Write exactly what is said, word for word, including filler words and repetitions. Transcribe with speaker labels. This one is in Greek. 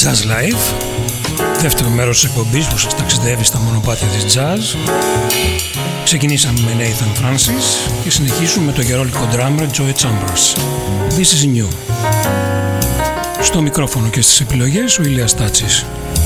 Speaker 1: Jazz Live, δεύτερο μέρος της εκπομπής που σας ταξιδεύει στα μονοπάτια της jazz. Ξεκινήσαμε με Nathan Francis και συνεχίσουμε με το γερόλικο drummer Joey Chambers. This is new. Στο μικρόφωνο και στις επιλογές ο Ηλίας Τάτσης.